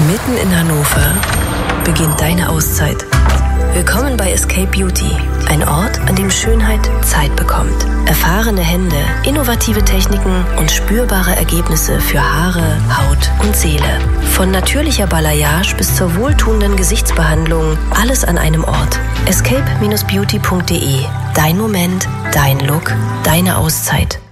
Mitten in Hannover beginnt deine Auszeit. Willkommen bei Escape Beauty, ein Ort, an dem Schönheit Zeit bekommt. Erfahrene Hände, innovative Techniken und spürbare Ergebnisse für Haare, Haut und Seele. Von natürlicher Balayage bis zur wohltuenden Gesichtsbehandlung, alles an einem Ort. escape-beauty.de. Dein Moment, dein Look, deine Auszeit.